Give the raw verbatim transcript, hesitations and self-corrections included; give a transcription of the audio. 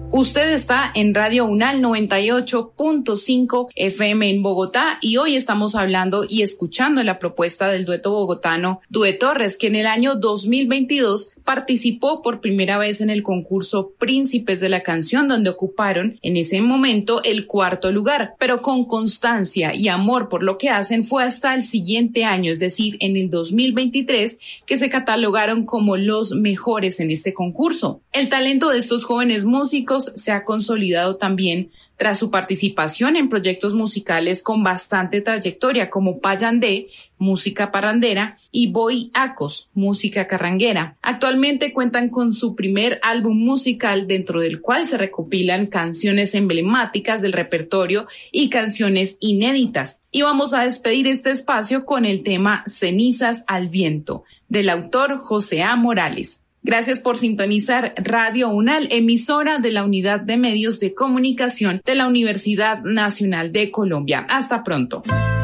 Usted está en Radio UNAL noventa y ocho punto cinco F M en Bogotá y hoy estamos hablando y escuchando la propuesta del dueto bogotano Due Torres, que en el año dos mil veintidós participó por primera vez en el concurso Príncipes de la Canción, donde ocuparon en ese momento el cuarto lugar, pero con constancia y amor por lo que hacen fue hasta el siguiente año, es decir, en el dos mil veintitrés, que se catalogaron como los mejores en este concurso. El talento de estos jóvenes músicos se ha consolidado también tras su participación en proyectos musicales con bastante trayectoria como Payandé, música parrandera, y Boy Acos, música carranguera. Actualmente cuentan con su primer álbum musical, dentro del cual se recopilan canciones emblemáticas del repertorio y canciones inéditas. Y vamos a despedir este espacio con el tema Cenizas al Viento, del autor José A. Morales. Gracias por sintonizar Radio UNAL, emisora de la Unidad de Medios de Comunicación de la Universidad Nacional de Colombia. Hasta pronto.